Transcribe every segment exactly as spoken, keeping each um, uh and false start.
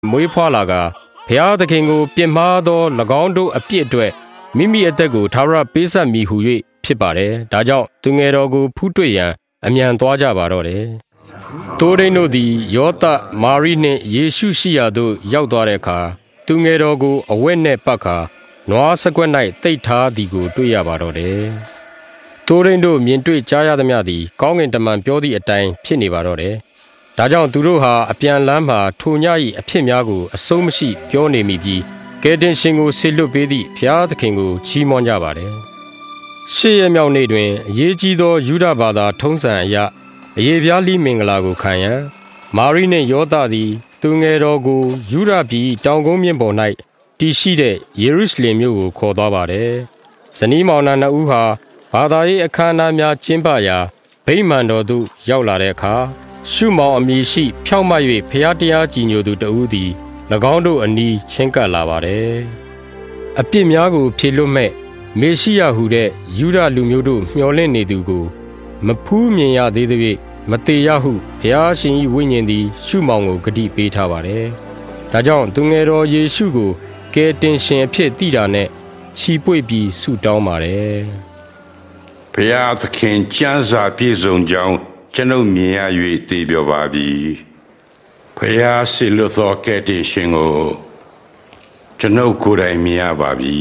မွေးဖွားလာကဘုရားသခင်ကိုပြင်မာသော၎င်းတို့အပြစ်အတွက်မိမိအသက်ကိုထာဝရပေးဆက်မည်ဟု၍ဖြစ်ပါတယ်။ဒါကြောင့်သူငယ်တော်ကိုဖူးတွေ့ရန်အမြန်သွားကြပါတော့တယ်။တိုးဒိန်တို့သည်ယောသမာရိနှင့်ယေရှုရှိရာသို့ရောက်သွားတဲ့အခါသူငယ်တော်ကိုအဝတ်နှင့်ပတ်ခါနွားစကွက်၌တိတ်ထားသည်ကိုတွေ့ရပါတော့တယ်။တိုးဒိန်တို့မြင်တွေ့ကြားရသမျှသည်ကောင်းကင်တမန်ပြောသည့်အတိုင်းဖြစ်နေပါတော့တယ်။ဒါကြောင့်သူတို့ဟာအပြန်လမ်းမှာထိုည၏အဖြစ်များကိုအဆုံးမရှိပြောနေမိပြီးကယ်တင်ရှင်ကိုဆေလွတ်ပေးသည့်ဘုရားသခင်ကိုချီးမွမ်းကြပါတယ်။ရှေ့ရမြောက်နေ့တွင်အရေးကြီးသောယူဒဘာသာထုံးစံအရအယေပြားလိမင်္ဂလာကိုခံရန်မာရိနှင့်ယောသသည်သူငယ်တော်ကိုယူဒပြည်တောင်ကုန်းမြင့်ပေါ်၌တည်ရှိတဲ့ယေရုရှလင်မြို့ကိုခေါ်သွားပါတယ်။ဇနီးမောင်နှံနှစ်ဦးဟာဘာသာရေးအခမ်းအနားများကျင်းပရာဗိမာန်တော်သို့ရောက်လာတဲ့အခါရှုမောင်အမည်ရှိဖြောင့်မတ်၍ဖျားတရားကြည်ညိုသူတဦးသည်၎င်းတို့အနီးချင်းကပ်လာပါတယ်။အပြစ်များကိုဖြေလွတ်မဲ့မေရှိယဟုတဲ့ယူဒလူမျိုးတို့မျှော်လင့်နေသူကိုမဖူးမြင်ရသေးသဖြင့်မတေရဟုဘုရားရှင်၏ဝိညာဉ်သည်ရှုမောင်ကိုဂတိပေးထားပါတယ်။ဒါကြောင့်သူငယ်တော်ယေရှုကိုကယ်တင်ရှင်အဖြစ်သိတာနဲ့ချီပွေ့ပြီးဆုတောင်းပါတယ်။ဘုရားသခင်ကျမ်းစာပြည့်စုံကြောင်းကျွန်ုပ်မြင်ရ၍သိပြောပါပြီ။ဘုရားဆီလွတ်သောကယ်တင်ရှင်ကိုကျွန်ုပ်ကိုယ်တိုင်မြင်ရပါပြီ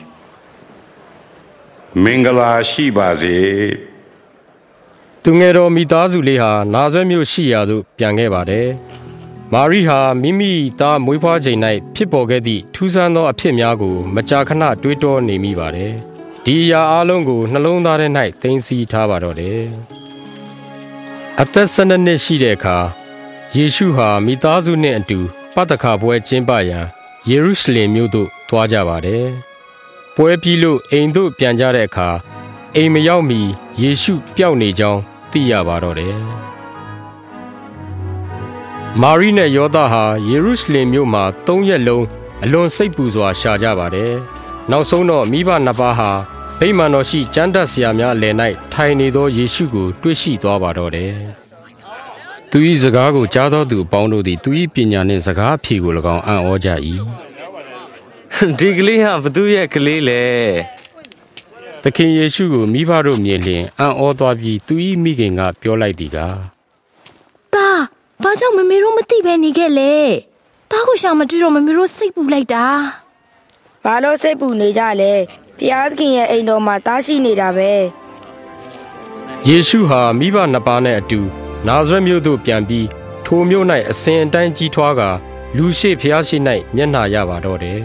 ။မင်္ဂလာရှိပါစေ။သူငယ်တော်မိသားစုလေးဟာနာဇရက်မြို့ရှိရာသို့ပြန်ခဲ့ပါတယ်။မာရိဟာမိမိသားမွေးဖွားချိန်၌ဖြစ်ပေါ်ခဲ့သည့်ထူးဆန်းသောအဖြစ်များကိုမကြာခဏတွေးတောနေမိပါတယ်။ဒီအရာအလုံးကိုနှလုံးသားထဲ၌သိမ်းဆည်းထားပါတော့တယ်။အသက်၁၂နှစ်ရှိတဲ့အခါယေရှုဟာမိသားစုနှင့်အတူပသခါပွဲကျင်းပရန်ယေရုရှလင်မြို့သို့သွားကြပါတယ်။ပွဲပြီးလို့အိမ်သို့ပြန်ကြတဲ့အခါအိမ်မရောက်မီယေရှုပျောက်နေကြောင်းသိရပါတော့တယ်။မာရိနဲ့ယောသဟာယေရုရှလင်မြို့မှာသုံးရက်လုံးအလွန်စိတ်ပူစွာရှာကြပါတယ်။နောက်ဆုံးတော့မိဘနှစ်ပါးဟာဗိမာန်တော်ရှိကျမ်းတတ်ဆရာများအလယ်၌ထိုင်နေသောယေရှုကိုတွေ့ရှိသွားပါတော့တယ်။သူ၏စကားကိုကြားသောသူအပေါင်းတို့သည်သူ၏ပညာနှင့်စကားအဖြေကို၎င်းအံ့ဩကြ၏။ဒီကလေးဟာဘသူရဲ့ကလေးလဲ။သခင်ယေရှုကိုမိဘတို့မြင်လျှင်အံ့ဩသွားပြီးသူ၏မိခင်ကပြောလိုက်သည်ကား။တာဘာကြောင့်မမေတို့မသိဘဲနေခဲ့လဲ။တာကိုရှာမတွေ့တော့မမေတို့စိတ်ပူလိုက်တာ။ဘာလို့စိတ်ပူနေကြလဲ။ဘုရားသခင်ရဲ့အိမ်တော်မှာတားရှိနေတာပဲ။ယေရှုဟာမိဘနှစ်ပါးနဲ့အတူနာဇရက်မြို့သို့ပြန်ပြီးထိုမြို့၌အစဉ်အတိုင်းကြီးထွားကာလူရှိဖျားရှိ၌မျက်နှာရပါတော့တယ်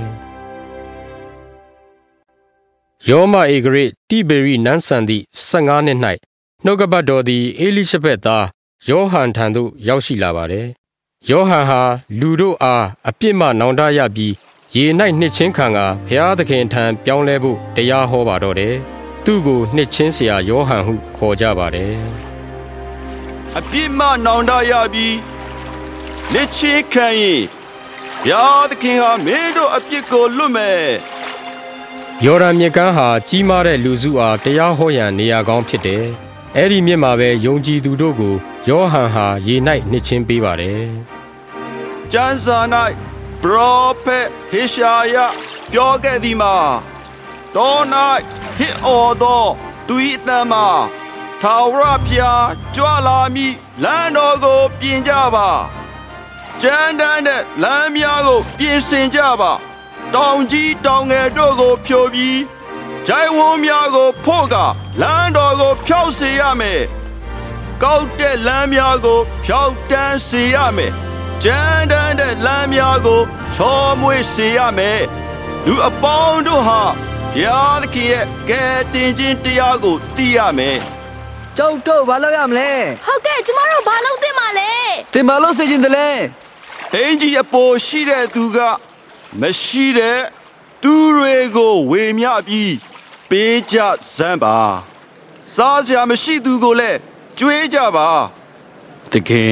။ယောမဧကရတိဘေရိနန်းဆန်သည့်၁၅နှစ်၌နှုတ်ကပတ်တော်သည်အေလိရှဘက်သားယောဟန်ထံသို့ရောက်ရှိလာပါတယ်။ယောဟန်ဟာလူတို့အားအပြစ်မှနောင်တရပြီးရေ၌နှစ်ချင်းခံကဘုရားသခင်ထံပြောင်းလဲဖို့တရားဟောပါတော့တယ်။သူ့ကိုနှစ်ချင်းဆရာယောဟန်ဟုခေါ်ကြပါတယ်။အပြစ်မှနောင်တရပြီးနှစ်ချင်းခံရင်ဘုရားသခင်ဟာမင်းတို့အပြစ်ကိုလွတ်မယ်။ယော်ဒန်မြစ်ကမ်းဟာကြီးမားတဲ့လူစုအားတရားဟောရန်နေရာကောင်းဖြစ်တယ်။အဲ့ဒီမြစ်မှာပဲယုံကြည်သူတို့ကိုယောဟန်ဟာရေ၌နှစ်ချင်းပေးပါတယ်။ကျမ်းစာ၌ပရောဖက်ဟေရှာယပြောခဲ့သည်မှာတော၌ဟစ်အော်သောသူ၏အသံမှာထာဝရဘုရားကြွလာမည်လမ်းတော်ကိုပြင်ကြပါကျမ်းတမ်းတဲ့လမ်းများကိုပြင်ဆင်ကြပါတောင်ကြီးတောင်ငယ်တို့ကိုဖြိုပြီးဂျိုင်းဝန်းများကိုဖို့ကလမ်းတော်ကိုဖြောက်စေရမယ်ကောက်တဲ့လမ်းများကိုဖြောက်တန်းစေရမယ်ကျမ်းတမ်းတဲ့လမ်းများကိုချောမွေ့စေရမယ်လူအပေါင်းတို့ဟာဘုရားသခင်ရဲ့ကယ်တင်ခြင်းတရားကိုသိရမယ်ကျုပ်တို့ဘာလုပ်ရမလဲဟုတ်ကဲ့ကျမတို့ဘာလုပ်သင့်ပါလဲသင်ဘာလုပ်စေချင်တယ်လဲအင်ကြီးအပေါ်ရှိတဲ့သူကမရှိတဲ့သူတွေကိုဝေမျှပြီးပေးကြစမ်းပါစားစရာမရှိသူကိုလည်းကြွေးကြပါသခင်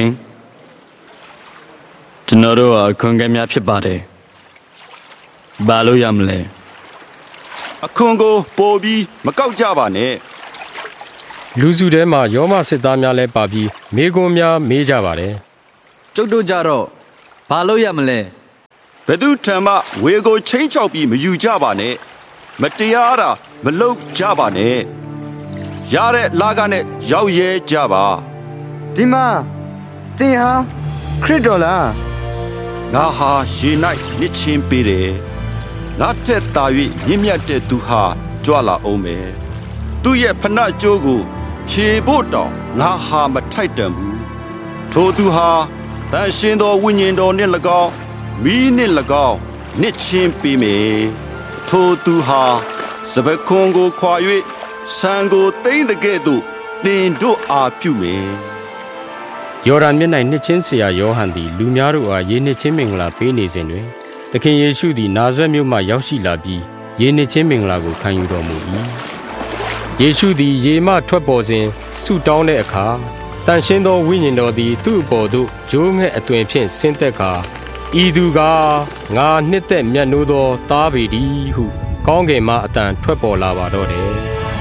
ကျွန်တော်တို့အခွင့်အရေးများဖြစ်ပါတယ်ဘာလို့ရမလဲအခွင့်ကိုပို့ပြီးမကောက်ကြပါနဲ့လူစုထဲမှာယောမစစ်သားများလည်းပါပြီးမိကွန်းများမေးကြပါတယ်ကျုပ်တို့ကြတော့ဘာလို့ရမလဲဘယ်သူထံမှဝေကိုချင်းချောက်ပြီးမယူကြပါနဲ့မတရားတာမလုပ်ကြပါနဲ့ရတဲ့လာကနဲ့ရောက်ရဲကြပါဒီမှာသင်ဟာခရစ်တော်လားငါဟာရေ၌နစ်ချင်းပေးတယ်ငါတက်တာ၍မြင့်မြတ်တဲ့သူဟာကြွလာအောင်မယ်သူ့ရဲ့ဖဏကျိုးကိုဖြေဖို့တောင်ငါဟာမထိုက်တန်ဘူးထိုသူဟာတန်ရှင်သောဝိညာဉ်တော်နှင့်၎င်းမိနှင့်၎င်းနစ်ချင်းပေးမယ်ထိုသူဟာစပခွန်ကိုခွာ၍ဆံကိုတိမ့်တဲ့ကဲ့သို့တင်တို့အားပြုမယ်ယော်ဒန်မြစ်၌နှစ်ချင်းဆရာယောဟန်သည်လူများတို့အားယေနှစ်ချင်းမင်္ဂလာပေးနေစဉ်တွင်သခင်ယေရှုသည်နာဇရက်မြို့မှရောက်ရှိလာပြီးယေနှစ်ချင်းမင်္ဂလာကိုခံယူတော်မူ၏ယေရှုသည်ရေမှထွက်ပေါ်စဉ်ဆုတောင်းတဲ့အခါတန်ရှင်းသောဝိညာဉ်တော်သည်သူ့အပေါ်သို့ဂျိုးငှက်အသွင်ဖြင့်ဆင်းသက်ကာဤသူကငါနှစ်သက်မြတ်နိုးသောသားပေသည်ဟုကောင်းကင်မှအတန်ထွက်ပေါ်လာပါတော့တယ်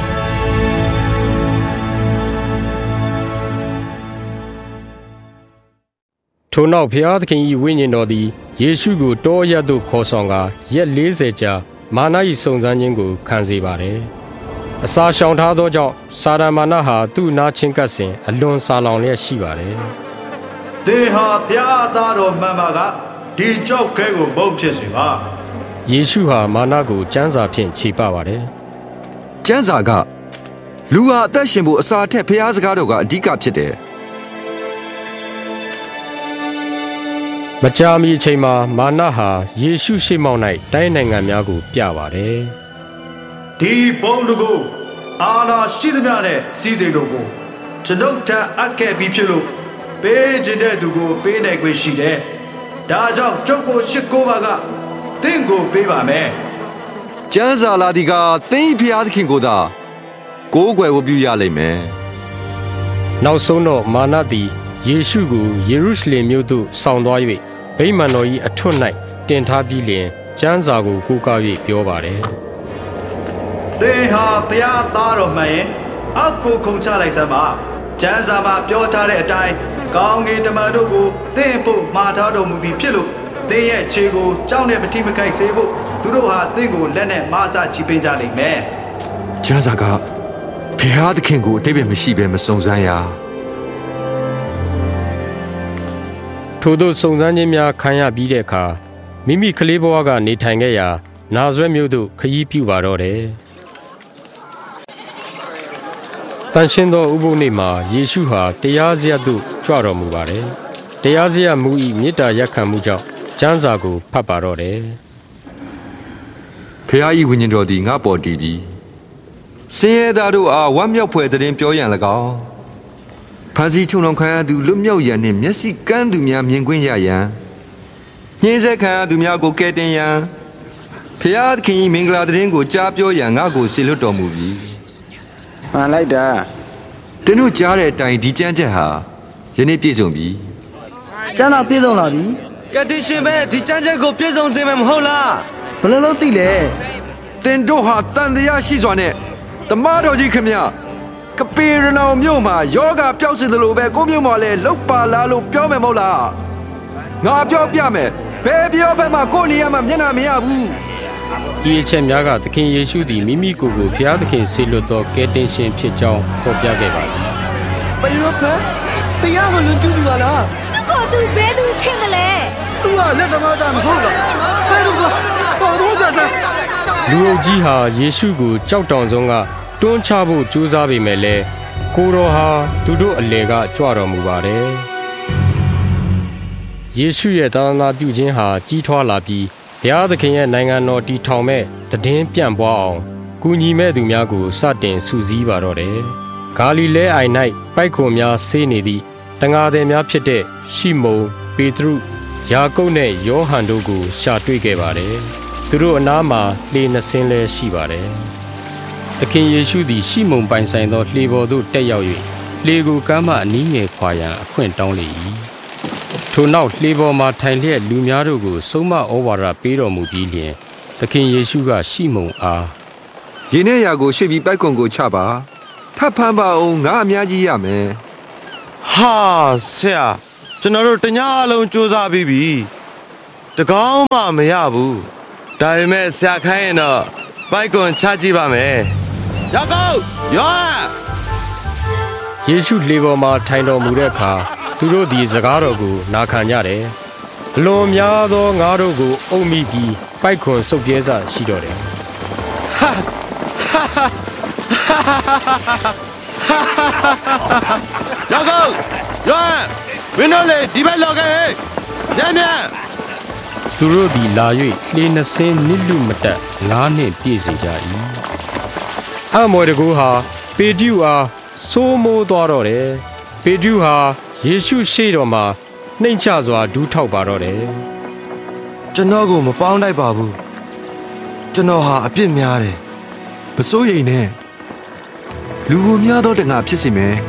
ထို့နောက်ဘုရားသခင်၏ဝိညာဉ်တော်သည်ယေရှုကိုတောအရပ်သို့ခေါ်ဆောင်ကာရက်လေးဆယ်ကြာမာန၏စုံစမ်းခြင်းကိုခံစေပါတယ်အစာရှောင်ထားသောကြောင့်စာရမာနဟာသူ့နာချင်းကပ်စဉ်အလွန်ဆာလောင်လျက်ရှိပါတယ်။သင်ဟာဘုရားသားတော်မှန်ပါကဒီကြောက်ခဲကိုမုံဖြစ်စေပါ။ယေရှုဟာမာနကိုကျမ်းစာဖြင့်ခြေပပါတယ်။ကျမ်းစာကလူဟာအသက်ရှင်ဖို့အစာထက်ဘုရားစကားတော်ကအဓိကဖြစ်တယ်။မကြာမီအချိန်မှာမာနဟာယေရှုရှေ့မှောက်၌တိုင်းနိုင်ငံများကိုပြပါတယ်။ဒီဘုံတို့ကိုအာနာရှိသမျှနဲ့စီးစိမ်တို့ကိုကျွန်ုပ်ထအပ်ခဲ့ပြီးဖြစ်လို့ပေးခြင်းတဲ့သူကိုပေးနိုင်ခွင့်ရှိတယ်။ဒါကြောင့်ကျုပ်ကိုရှစ်ကိုပါကသင်ကိုပေးပါမယ်။ကျမ်းစာလာဒီကသင်ဖျားသခင်ကိုသာကိုးကွယ်ဝတ်ပြုရလိမ့်မယ်။နောက်ဆုံးတော့မာနသည်ယေရှုကိုယေရုရှလင်မြို့သို့ဆောင်သွား၍ဗိမာန်တော်၏အထွတ်၌တင်ထားပြီးလျှင်ကျမ်းစာကိုကိုးကား၍ပြောပါတယ်။သင်ဟာဘုရားသားတော်မှန်ရင်အောက်ကိုခုန်ချလိုက်စမ်းပါကျမ်းစာမှာပြောထားတဲ့အတိုင်းကောင်းကင်တမန်တို့ကိုသင်ဖို့မှာထားတော်မူပြီးဖြစ်လို့သင်ရဲ့ခြေကိုကြောက်နဲ့မတိမခိုက်စေဖို့သူတို့ဟာသင်ကိုလက်နဲ့မဆာချီပင်းကြလိမ့်မယ်ကျမ်းစာကဘုရားသခင်ကိုအတိတ်ပဲမရှိဘဲမစုံစမ်းရထို့သောစုံစမ်းခြင်းများခံရပြီးတဲ့အခါမိမိကလေးဘဝကနေထိုင်ခဲ့ရာနာဇရက်မြို့သို့ခရီးပြုပါတော့တယ်တန်ရှင်းသောဥပုသ်နေ့မှာယေရှုဟာတရားစရပ်သို့ကြွတော်မူပါတယ်။တရားစရပ်မူ၏မေတ္တာရပ်ခံမှုကြောင့်ကျမ်းစာကိုဖတ်ပါတော့တယ်။ဖခင်၏ဝိညာဉ်တော်သည်ငါပေါ်တည်ပြီးဆင်းရဲသားတို့အားဝမ်းမြောက်ဖွယ်သတင်းပြောရန်၎င်းဖန်စီချုံတော်ခံရသူလွတ်မြောက်ရန်နှင့်မျက်စိကန်းသူများမြင်ကွင်းရရန်ညှင်းဆဲခံရသူများကိုကယ်တင်ရန်ဖခင်သခင်၏မင်္ဂလာသတင်းကိုကြားပြောရန်ငါကိုစေလွှတ်တော်မူပြီ။မှန်လိုက်တာသင်တို့ကြားတဲ့အတိုင်းဒီကျမ်းချက်ဟာယနေ့ပြည့်စုံပြီကျမ်းသာပြည့်စုံလာပြီကတိရှင်ပဲဒီကျမ်းချက်ကိုပြည့်စုံစေမယ်မဟုတ်လားဘယ်လိုလုပ်သိလဲသင်တို့ဟာတန်တရားရှိစွာနဲ့တမန်တော်ကြီးခင်ဗျကပေရနောင်မြို့မှာယောဂပျောက်စေသလိုပဲကိုမြို့မှာလည်းလောက်ပါလားလို့ပြောမယ်မဟုတ်လားငါပြောပြမယ်ဘယ်ပြောဘက်မှာကိုနေရာမှာမျက်နှာမရဘူးဒီအချက်များကသခင်ယေရှုသည်မိမိကိုယ်ကိုဘုရားသခင်ဆေလွတ်သောကယ်တင်ရှင်ဖြစ်ကြောင်းဖော်ပြခဲ့ပါသည်ဘယ်လိုဖဲဘုရားကိုလွန်ကျူးသူပါလားသူကသူဘယ်သူထင်တယ်လဲသူကလက်သမားသားမဟုတ်လားဆဲတို့ကခေါ်တော့ကြစမ်းလူအုပ်ကြီးဟာယေရှုကိုကြောက်တောင်ဆုံးကတွန်းချဖို့ကြိုးစားပေမဲ့လည်းကိုတော်ဟာသူတို့အလယ်ကကြွတော်မူပါတယ်ယေရှုရဲ့သာသနာပြုခြင်းဟာကြီးထွားလာပြီးဘုရားသခင်ရဲ့နိုင်ငံတော်တည်ထောင်မဲ့တည်င်းပြန့်ပွားအောင်ကူညီမဲ့သူများကိုစတင်စုစည်းပါတော့တယ်။ဂါလိလဲအိုင်၌ပိုက်ခွန်များဆေးနေသည့်တန်ဃာသည်များဖြစ်တဲ့ရှီမုန်၊ပေတရု၊ယာကုပ်နဲ့ယောဟန်တို့ကိုရှာတွေ့ခဲ့ပါတယ်။သူတို့အနားမှာလှေနှစ်စင်းလည်းရှိပါတယ်။သခင်ယေရှုသည်ရှီမုန်ပိုင်ဆိုင်သောလှေပေါ်သို့တက်ရောက်၍လှေကိုကမ်းမှအနီးငယ်ခွာရန်အခွင့်တောင်းလေ၏။ထို့နောက်လှေပေါ်မှာထိုင်လျက်လူများတို့ကိုဆုံးမဩဝါဒပေးတော်မူပြီးလျှင်သခင်ယေရှုကရှီမုန်အားရေနဲ့ရာကိုရွှေ့ပြီးပိုက်ကွန်ကိုချပါထပ်ဖမ်းပါအောင်ငါအများကြီးရမယ်ဟာဆရာကျွန်တော်တို့တညအလုံးစူးစမ်းပြီးပြီတကောင်းမှမရဘူးဒါပေမဲ့ဆရာခိုင်းရင်တော့ပိုက်ကွန်ချကြည့်ပါမယ်ယောက်ကောယောယေရှုလေပေါ်မှာထိုင်တော်မူတဲ့အခါသူတို့ဒီစကားတော်ကိုနာခံကြတယ်အလွန်များသောငါတို့ကိုအုပ်မိပြီးပိုက်ခွန်စုပ်ပြဲစာရှိတော့တယ်ဟာယောက်ကောယောဝင်းတော့လေဒီဘက်လောက်ခဲ့ညံ့ညံ့သူတို့ဒီလာ၍လေနှစင်းနစ်လူမတက်ငါးနှစ်ပြည့်စေကြ၏အမော်တကူဟာပေတျုအားစိုးမိုးသွားတော့တယ်ပေတျုဟာယေရှုရှေ့တော်မှာနှိမ်ချစွာဒူးထောက်ပါတော့တယ်ကျွန်တော်ကိုမပေါင်းတိုက်ပါဘူးကျွန်တော်ဟာအပြစ်များတယ်မစိုးရိမ်နဲ့လူကိုများသောတငါဖြစ်စေမယ်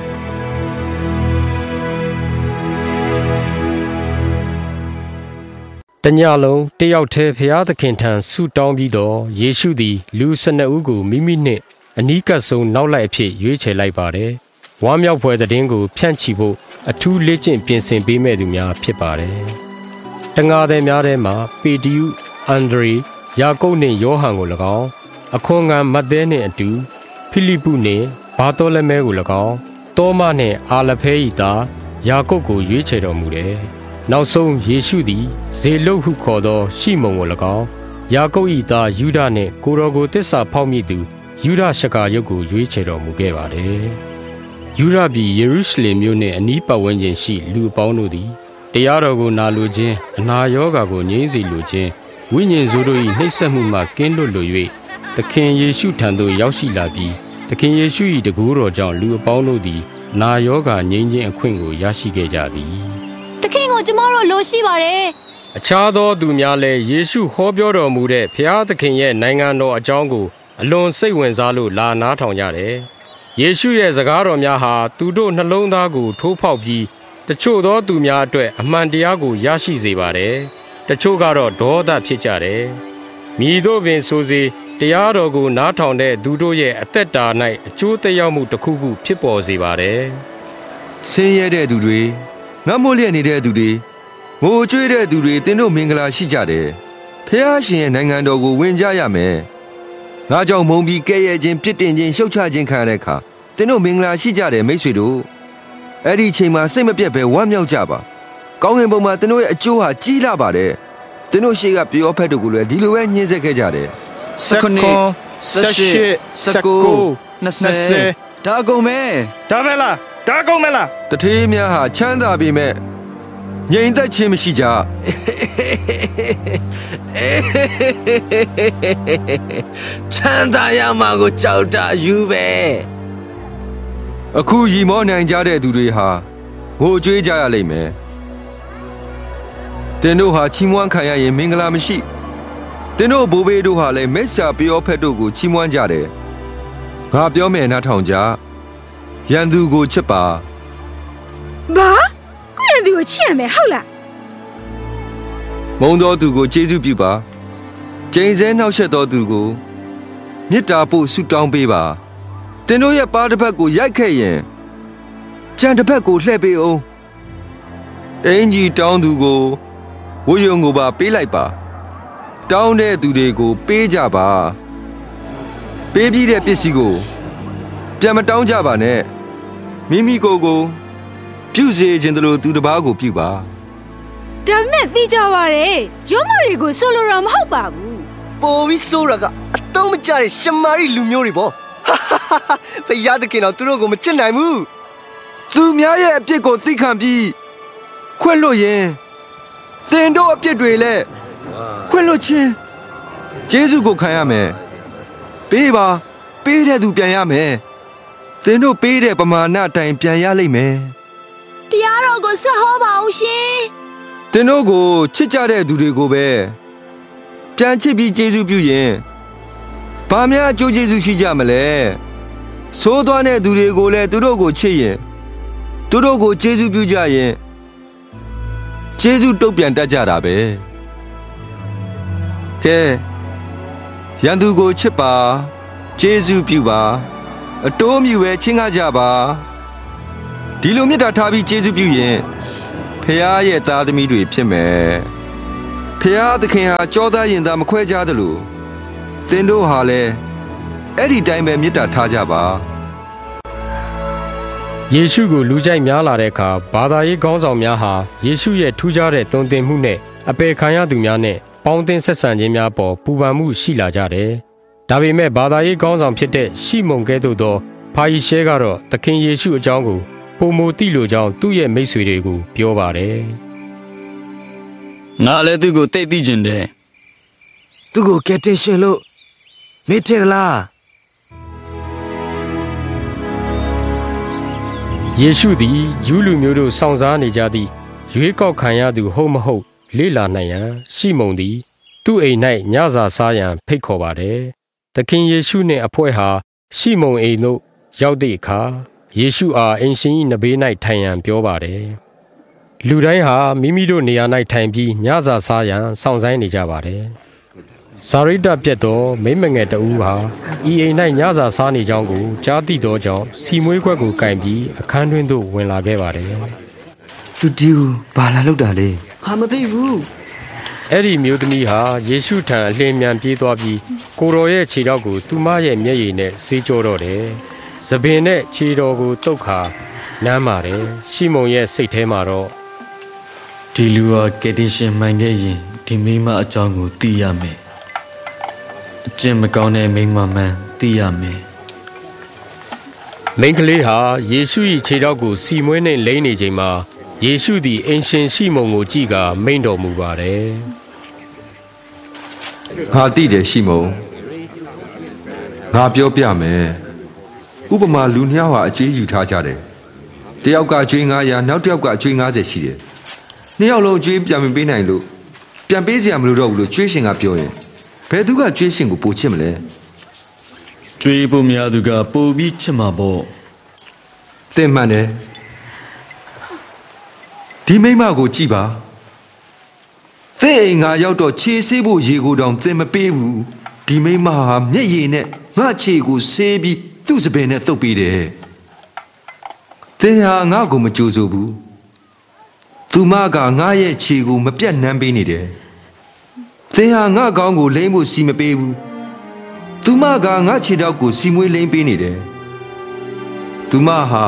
တညလုံးတယောက်တည်းဖျားသခင်ထံဆုတောင်းပြီးတော့ယေရှုသည်လူ၁၂ဦးကိုမိမိနှင့်အနီးကပ်ဆုံးနောက်လိုက်အဖြစ်ရွေးချယ်လိုက်ပါတယ်။ဝမ်းမြောက်ဖွယ်သတင်းကိုဖြန့်ချီဖို့အထူးလေ့ကျင့်ပြင်ဆင်ပေးမဲ့သူများဖြစ်ပါတယ်။တငါသည်များထဲမှာပေတျုအန်ဒရေယာကုပ်နှင့်ယောဟန်ကို၎င်းအခွန်ငံမဿဲနှင့်အတူဖိလိပုနှင့်ဘာသောလမဲကို၎င်းတောမနှင့်အာလဖဲ၏သားယာကုပ်ကိုရွေးချယ်တော်မူတယ်။နောက်ဆုံးယေရှုသည်ဇေလုတ်ဟုခေါ်သောရှိမုန်ကို၎င်းယာကုပ်၏သားယူဒနှင့်ကိုရောကိုတစ္ဆာဖောက်မိသူယူဒရှကာရုတ်ကိုရွေးချယ်တော်မူခဲ့ပါတယ်။ယူဒပြည်ယေရုရှလင်မြို့နှင့်အနီးပတ်ဝန်းကျင်ရှိလူအပေါင်းတို့သည်တရားတော်ကိုနာလိုခြင်းအနာရောဂါကိုငြိမ်းစေလိုခြင်းဝိညာဉ်ဆိုးတို့၏နှိပ်စက်မှုမှကင်းလွတ်လို၍သခင်ယေရှုထံသို့ရောက်ရှိလာပြီးသခင်ယေရှု၏တကူတော်ကြောင့်လူအပေါင်းတို့သည်နာရောဂါငြိမ်းခြင်းအခွင့်ကိုရရှိခဲ့ကြသည်သခင်ကိုကျမတို့လိုရှိပါတယ်အခြားသောသူများလည်းယေရှုဟောပြောတော်မူတဲ့ဖျားသခင်ရဲ့နိုင်ငံတော်အကြောင်းကိုအလွန်စိတ်ဝင်စားလို့လာနားထောင်ကြတယ်ယေရှုရဲ့စကားတော်များဟာသူတို့နှလုံးသားကိုထိုးဖောက်ပြီးတချို့သောသူများအတွက်အမှန်တရားကိုရရှိစေပါတယ်တချို့ကတော့ဒေါသဖြစ်ကြတယ်မည်သို့ပင်ဆိုစေတရားတော်ကိုနားထောင်တဲ့သူတို့ရဲ့အသက်တာ၌အကျိုးသက်ရောက်မှုတစ်ခုခုဖြစ်ပေါ်စေပါတယ်ဆင်းရဲတဲ့သူတွေငတ်မိုးလျက်နေတဲ့သူတွေငိုကြွေးတဲ့သူတွေသင်တို့မင်္ဂလာရှိကြတယ်ဖျားရှင်ရဲ့နိုင်ငံတော်ကိုဝင်ကြရမယ်ငါကြောင့်မုံပြီးကဲ့ရဲ့ခြင်းပြစ်တင်ခြင်းရှုတ်ချခြင်းခံရတဲ့အခါသင်တို့မင်္ဂလာရှိကြတယ်မိတ်ဆွေတို့အဲ့ဒီအချိန်မှာစိတ်မပြတ်ပဲဝမ်းမြောက်ကြပါကောင်းကင်ဘုံမှာသင်တို့ရဲ့အကျိုးဟာကြီးလာပါတယ်သင်တို့ရှေ့ကပြောဖက်တို့ကိုလည်းဒီလိုပဲညှင်းဆဲခဲ့ကြတယ်၁၉ ၁၈ ၁၉ ၂၀ဒါကုန်မဲဒါပဲလားဒါကုန်မဲလားတထေးများဟာချမ်းသာပေမဲ့ငြိမ်သက်ခြင်းမရှိကြချမ်းသာရမှာကိုကြောက်တာယူပဲအခုရီမောနိုင်ကြတဲ့သူတွေဟာငိုကြွေးကြရလိမ့်မယ်သင်တို့ဟာချီးမွမ်းခံရရင်မင်္ဂလာမရှိသင်တို့ဘိုးဘေးတို့ဟာလည်းမိစ္ဆာပြောဖက်တို့ကိုချီးမွမ်းကြတယ်ငါပြောမယ်နားထောင်ကြရန်သူကိုချစ်ပါဘာကိုရန်သူကိုချစ်ရမယ်ဟုတ်လားမုန်းသောသူကိုကျေးဇူးပြုပါကျိန်ဆဲနှောက်ယှက်သောသူကိုမေတ္တာပို့ဆုတောင်းပေးပါသင်တို့ရဲ့ပါးတစ်ဖက်ကိုရိုက်ခဲ့ရင်ကြံတစ်ဖက်ကိုလှည့်ပေးအောင်အင်ကြီးတောင်းသူကိုဝိယုံကိုပါပေးလိုက်ပါတောင်းတဲ့သူတွေကိုပေးကြပါပေးပြီးတဲ့ပစ္စည်းကိုပြန်မတောင်းကြပါနဲ့မိမိကိုယ်ကိုပြုစေခြင်းတလို့သူတစ်ပါးကိုပြုပါဒါမဲ့သိကြပါရဲ့ရုံးမတွေကိုဆိုလိုတာမဟုတ်ပါဘူးပိုပြီးဆိုးရကအတုံးမကျတဲ့ရှမာရိလူမျိုးတွေပေါ့ဖယားသခင်တော်သူတို့ကိုမချစ်နိုင်ဘူးသူများရဲ့အပြစ်ကိုသိခံပြီးခွင့်လွတ်ရင်သင်တို့အပြစ်တွေလည်းခွင့်လွတ်ခြင်းယေရှုကိုခံရမယ်ပေးပါပေးတဲ့သူပြန်ရမယ်သင်တို့ပေးတဲ့ပမာဏအတိုင်းပြန်ရလိမ့်မယ်တရားတော်ကိုဆက်ဟောပါအောင်ရှင်သင်တို့ကိုချစ်ကြတဲ့သူတွေကိုပဲပြန်ချစ်ပြီးယေရှုပြုရင်ဘာများအကျိုးကျေးဇူးရှိကြမလဲဆိုးသွားတဲ့သူတွေကိုလည်းသူတို့ကိုချစ်ရင်သူတို့ကိုယေရှုပြုကြရင်ယေရှုတုတ်ပြန်တတ်ကြတာပဲကဲရန်သူကိုချစ်ပါယေရှုပြုပါအတိုးမြူပဲချင်းကားကြပါဒီလိုမေတ္တာထားပြီးယေရှုပြုရင်ဖခင်ရဲ့သားသမီးတွေဖြစ်မယ်ဖျားသခင်ဟာကြောသားရင်သားမခွဲခြားသလိုသင်တို့ဟာလည်းအဲ့ဒီတိုင်းပဲမေတ္တာထားကြပါယေရှုကိုလူကြိုက်များလာတဲ့အခါဘာသာရေးခေါင်းဆောင်များဟာယေရှုရဲ့ထူးခြားတဲ့တုံ့တင်မှုနဲ့အပေခံရသူများနဲ့ပေါင်းသင်းဆက်ဆံခြင်းများပေါ်ပူပန်မှုရှိလာကြတယ်။ဒါပေမဲ့ဘာသာရေးခေါင်းဆောင်ဖြစ်တဲ့ရှီမုန်ကဲ့သို့သောဖာရီရှဲကတော့သခင်ယေရှုအကြောင်းကိုပုံမူသိလိုကြောင်းသူ့ရဲ့မိတ်ဆွေတွေကိုပြောပါတယ်ငါလည်းသူ့ကိုတိတ်သိကျင်တယ်သူ့ကိုကယ်တင်ရှင်လို့မေ့တယ်လားယေရှုသည်ဂျူးလူမျိုးတို့စောင့်စားနေကြသည့်ရွေးကောက်ခံရသူဟုတ်မဟုတ်လေ့လာနိုင်ရန်ရှီမုန်သည်သူ့အိမ်၌ညစာစားရန်ဖိတ်ခေါ်ပါတယ်။သခင်ယေရှုနှင့်အဖွဲ့ဟာရှီမုန်အိမ်သို့ရောက်သည့်အခါယေရှုအားအိမ်ရှင်၏နဘေး၌ထိုင်ရန်ပြောပါတယ်။လူတိုင်းဟာမိမိတို့နေရာ၌ထိုင်ပြီးညစာစားရန်စောင့်ဆိုင်းနေကြပါတယ်။စာရိတ္တပြတ်သောမိမငယ်တဦးဟာဤအိမ်၌ညစာစားနေကြောင်းကိုကြားသိသောကြောင့်စီမွေးခွက်ကိုကင်ပြီးအခန်းတွင်းသို့ဝင်လာခဲ့ပါတယ်။သူဒီကိုဘာလာလောက်တာလဲ။ဟာမသိဘူး။အဲ့ဒီမျိုးသမီးဟာယေရှုထံအလင်းမြန်ပြေးသွားပြီးကိုတော်ရဲ့ခြေထောက်ကိုသူမရဲ့မျက်ရည်နဲ့ဆေးကြောတော့တယ်။သပင်နဲ့ခြေတော်ကိုတုတ်ခါနမ်းပါတယ်။ရှီမုန်ရဲ့စိတ်ထဲမှာတော့ဒီလူဟာကယ်တင်ရှင်မှန်ခဲ့ရင်ဒီမိမအကြောင်းကိုသိရမယ်။အကျင့်မကောင်းတဲ့မိမမှန်သိရမယ်။မိန်းကလေးဟာယေရှု၏ခြေထောက်ကိုစီမွေးနဲ့လိမ့်နေချိန်မှာယေရှုသည်အင်ရှင်ရှီမုန်ကိုကြည့်ကာမိန့်တော်မူပါတယ်။ငါသိတယ်ရှီမုန်ငါပြောပြမယ်။ဥပမာလူနှစ်ယောက်ဟာအကျွေးယူထားကြတယ်။တယောက်ကအကျွေးငါးရာနောက်တစ်ယောက်ကအကျွေးငါးဆယ်ရှိတယ်။နှစ်ယောက်လုံးအကျွေးပြန်မပေးနိုင်လို့ပြန်ပေးစရာမလိုတော့ဘူးလို့ကျွေးရှင်ကပြောရင်ဘယ်သူကကျွေးရှင်ကိုပိုချစ်မလဲ။ကျွေးဖို့များသူကပိုပြီးချစ်မှာပေါ့။သင်မှန်တယ်ဒီမိမကိုကြည့်ပါသင်အိမ်ငါရောက်တော့ခြေဆေးဖို့ရေကိုတောင်သင်မပေးဘူးဒီမိမဟာမျက်ရည်နဲ့ငါခြေကိုဆေးပြီးသူ့စပင်နဲ့သုတ်ပေးတယ်သင်ဟာငါကိုမကြိုးဆိုဘူးသူမကငါရဲ့ခြေကိုမပြတ်နှမ်းပေးနေတယ်သင်ဟာငါကောင်းကိုလိမ့်ဖို့စီမပေးဘူးသူမကငါခြေထောက်ကိုစီမွေးလိမ့်ပေးနေတယ်သူမဟာ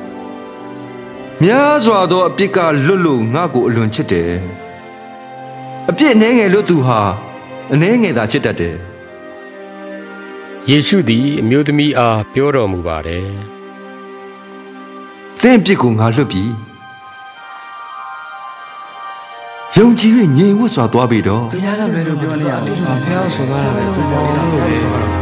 များစွာသောအပြစ်ကလွတ်လို့ငါ့ကိုအလွန်ချစ်တယ်အပြစ်နှဲငယ်လို့သူဟာအနှဲငယ်သာချစ်တတ်တယ်ယေရှုသည်အမျိုးသမီးအားပြောတော်မူပါတယ်သင်အပြစ်ကိုငါလွတ်ပြီယုံကြည်၍ငြိမ်ဝတ်စွာသွားပြီတော့ဘုရားကလွယ်လို့ပြောနေရတယ်ဘုရားဆိုသွားတာပဲဘုရားဆိုသွားတာ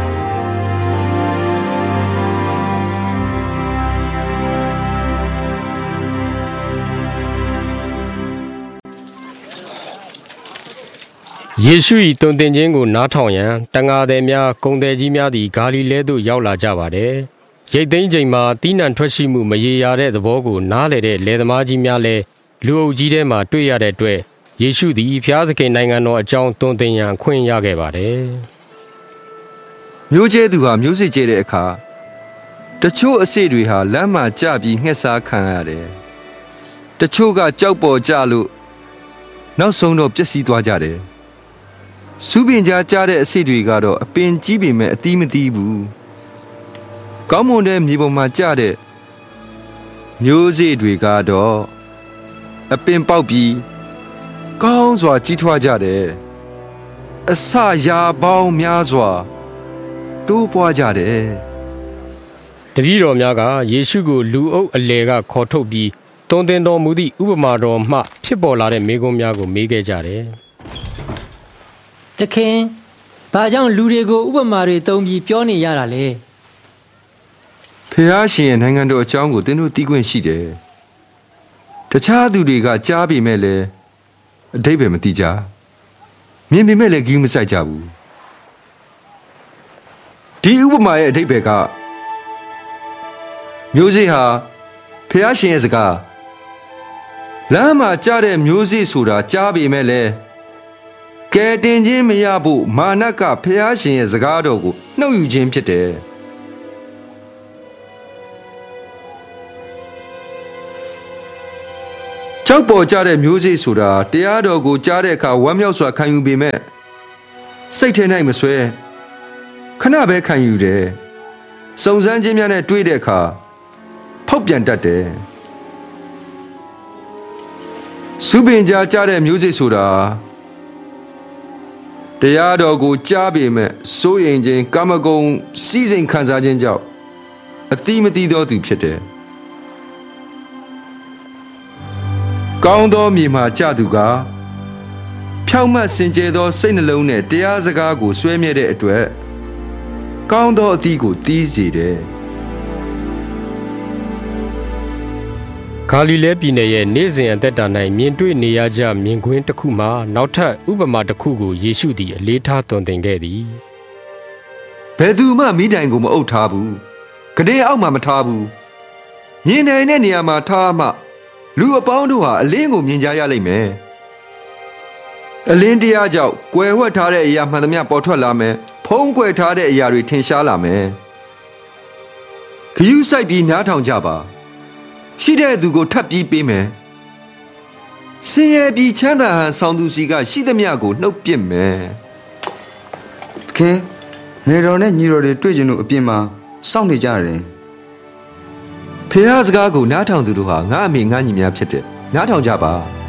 ယေရှု၏တုံတင်ခြင်းကိုနားထောင်ရန်တန်ဃာသည်များဂုဏ်သည်ကြီးများသည်ဂါလိလဲသို့ရောက်လာကြပါတယ်။ရိတ်သိမ်းချိန်မှာတီးနှံထွက်ရှိမှုမရေရာတဲ့သဘောကိုနားလည်တဲ့လယ်သမားကြီးများလည်းလူအုပ်ကြီးထဲမှာတွေ့ရတဲ့အတွက်ယေရှုသည်ဖျားသခင်နိုင်ငံတော်အကြောင်းတုံတင်ရန်ခွင့်ရခဲ့ပါတယ်။မျိုးကျဲသူဟာမျိုးစေ့ကျဲတဲ့အခါတချို့အစေ့တွေဟာလမ်းမှာကျပြီးငှက်စားခံရတယ်။တချို့ကကြောက်ပေါ်ကျလို့နောက်ဆုံးတော့ပျက်စီးသွားကြတယ်။စူးပင်ကြားကြားတဲ့အစိတ်တွေကတော့အပင်ကြီးပေမဲ့အသီးမသီးဘူးကောင်းမွန်တဲ့မြေပေါ်မှာကျတဲ့မျိုးစေ့တွေကတော့အပင်ပေါက်ပြီးကောင်းစွာကြီးထွားကြတယ်အစရာပေါင်းများစွာတိုးပွားကြတယ်တပည့်တော်များကယေရှုကိုလူအုပ်အလယ်ကခေါ်ထုတ်ပြီးတုံတင်တော်မူသည့်ဥပမာတော်မှဖြစ်ပေါ်လာတဲ့မေးခွန်းများကိုမေးခဲ့ကြတယ်သခင်ဘာကြောင့်လူတွေကိုဥပမာတွေသုံးပြီးပြောနေရတာလဲဖျားရှင်ရဲ့နိုင်ငံတော်အကြောင်းကိုသင်တို့သိခွင့်ရှိတယ်တခြားသူတွေကကြားပေမဲ့လည်းအဓိပ္ပာယ်မသိကြမြင်ပေမဲ့လည်းဂရုမစိုက်ကြဘူးဒီဥပမာရဲ့အဓိပ္ပာယ်ကမျိုးစေ့ဟာဖျားရှင်ရဲ့စကားလမ်းမှာကြားတဲ့မျိုးစေ့ဆိုတာကြားပေမဲ့လည်းကဲတင်ခြင်းမရဖို့မာနကဖျားရှင်ရဲ့စကားတော်ကိုနှုတ်ယူခြင်းဖြစ်တယ်။ကြောကြောက်ပေါ်ကြတဲ့မျိုးစေ့ဆိုတာတရားတော်ကိုကြားတဲ့အခါဝမ်းမြောက်စွာခံယူပေမဲ့စိတ်ထဲ၌မဆွဲခဏပဲခံယူတယ်စုံစမ်းခြင်းများနဲ့တွေ့တဲ့အခါဖောက်ပြန်တတ်တယ်စုပင်ကြားကြားတဲ့မျိုးစေ့ဆိုတာတရားတော်ကိုကြားပေမဲ့စိုးရိမ်ခြင်းကာမဂုဏ်စီးစိမ်ခံစားခြင်းကြောင့်အတိမတိသောသူဖြစ်တယ်ကောင်းသောမြေမှာကြသူကဖြောင့်မတ်စင်ကြယ်သောစိတ်နှလုံးနဲ့တရားစကားကိုဆွဲမြဲတဲ့အတွက်ကောင်းသောအသီးကိုတီးစေတယ်ဂါလိလဲပြည်နယ်ရဲ့နေ့စဉ်အသက်တာ၌မြင်တွေ့နေရကြမြင်ကွင်းတစ်ခုမှာနောက်ထပ်ဥပမာတစ်ခုကိုယေရှုသည်အလေးထားသွန်သင်ခဲ့သည်ဘယ်သူမှမိတိုင်ကိုမအုပ်ထားဘူးကတဲ့အောက်မှာမထားဘူးမြင်နိုင်တဲ့နေရာမှာထားမှလူအပေါင်းတို့ဟာအလင်းကိုမြင်ကြရလိမ့်မယ်အလင်းတရားကြောင့်ကွယ်ဝှက်ထားတဲ့အရာမှန်သမျှပေါ်ထွက်လာမယ်ဖုံးကွယ်ထားတဲ့အရာတွေထင်ရှားလာမယ်ခရူးဆိုင်ပြီးနားထောင်ကြပါရှိတဲ့သူကိုထပ်ပြီးပေးမယ်ဆင်းရဲပြီးချမ်းသာဟန်ဆောင်သူစီကရှိသမျှကိုနှုတ်ပစ်မယ်သခင်နေတော်နဲ့ညီတော်တွေတွေ့ကြလို့အပြင်မှာစောင့်နေကြတယ်ဖះစကားကိုနားထောင်သူတို့ဟာငါအမေငါညီများဖြစ်တယ်နားထောင်ကြပါ